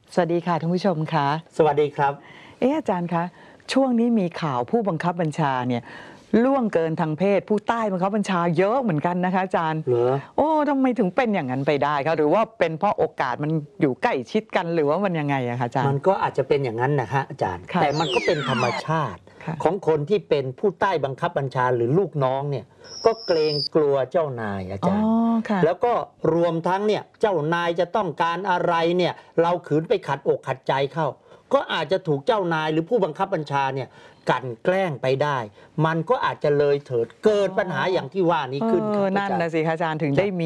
สวัสดีค่ะท่านผู้ชมคะสวัสดีครับอาจารย์คะช่วงนี้มีข่าวผู้บังคับบัญชาเนี่ยล่วงเกินทางเพศผู้ใต้บังคับบัญชาเยอะเหมือนกันนะคะอาจารย์เหรอโอ้ทำไมถึงเป็นอย่างนั้นไปได้คะหรือว่าเป็นเพราะโอกาสมันอยู่ใกล้ชิดกันหรือว่ามันยังไงอะคะอาจารย์มันก็อาจจะเป็นอย่างนั้นนะฮะอาจารย์แต่มันก็เป็นธรรมชาติของคนที่เป็นผู้ใต้บังคับบัญชาหรือลูกน้องเนี่ยก็เกรงกลัวเจ้านายอาจารย์แล้วก็รวมทั้งเนี่ยเจ้านายจะต้องการอะไรเนี่ยเราขืนไปขัดอกขัดใจเข้าก็อาจจะถูกเจ้านายหรือผู้บังคับบัญชาเนี่ยกันแกล้งไปได้มันก็อาจจะเลยเถิดเกิดปัญหาอย่างที่ว่านี้ขึ้นครับนั่นนะสิคะอาจารย์ถึงได้มี